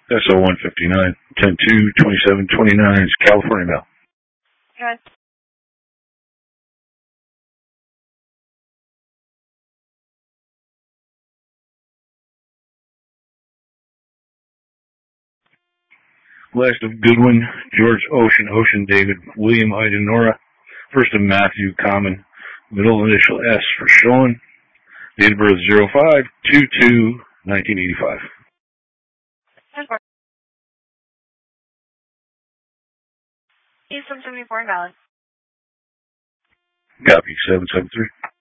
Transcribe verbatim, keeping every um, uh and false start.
S O one fifty-nine, ten two, twenty-seven twenty-nine is California mail. Good. Last of Goodwin, George Ocean, Ocean David, William Ida Nora, first of Matthew Common, middle initial S for Sean, date of birth zero five two two nineteen eighty-five. seven seventy-four invalid. Copy, seven seven three.